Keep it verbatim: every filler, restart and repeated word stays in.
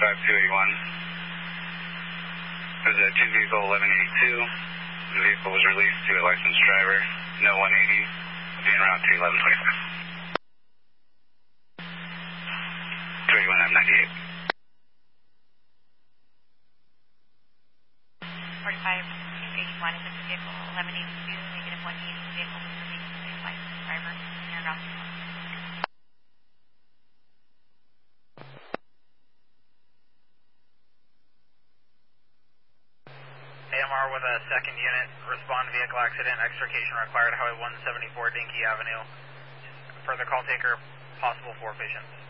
five two eight one. There's a two vehicle eleven eighty-two. The vehicle was released to a licensed driver. No one eighty. Being around three eleven twenty-five. two eighty-one M ninety-eight. forty-five two eighty-one is the vehicle eleven eighty-two, negative one eighty. The vehicle was released to a licensed driver. Being around three eleven. A M R with a second unit, respond to vehicle accident, extrication required, Highway one seventy-four, Dinky Avenue. Further call taker, possible four patients.